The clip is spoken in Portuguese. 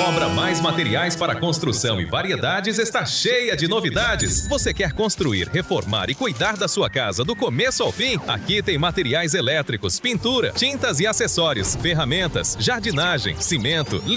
Obra Mais Materiais para Construção e Variedades está cheia de novidades. Você quer construir, reformar e cuidar da sua casa do começo ao fim? Aqui tem materiais elétricos, pintura, tintas e acessórios, ferramentas, jardinagem, cimento,